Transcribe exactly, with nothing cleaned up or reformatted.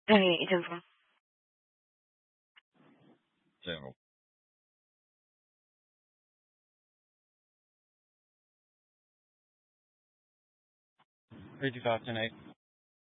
Hey, Jennifer. So, three two five ten eight.